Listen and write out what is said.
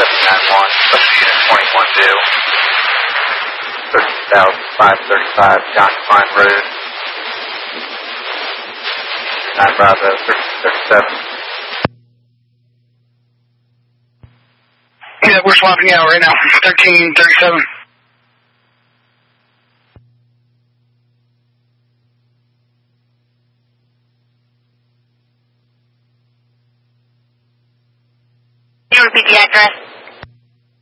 791, special unit 21 due. 13,535 John Klein Road. 9 Bravo, 1337. Yeah, we're swapping out right now. 1337. Can you repeat the address?